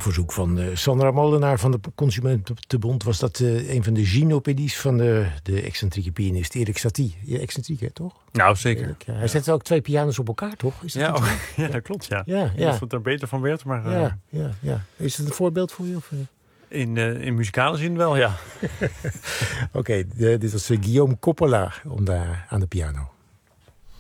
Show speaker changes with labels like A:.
A: op verzoek van Sandra Molenaar van de Consumentenbond... was dat een van de gynopedies van de excentrieke pianist Erik Satie. Excentriek, hè, toch?
B: Nou, zeker.
A: Erik, ja. Hij zette ook 2 pianos op elkaar, toch? Is dat
B: dat klopt, ja.
A: Ja.
B: Of het er beter van werd, maar...
A: Ja. Is het een voorbeeld voor je? Of?
B: In muzikale zin wel, ja.
A: Oké, dit was Guillaume Coppola aan de piano.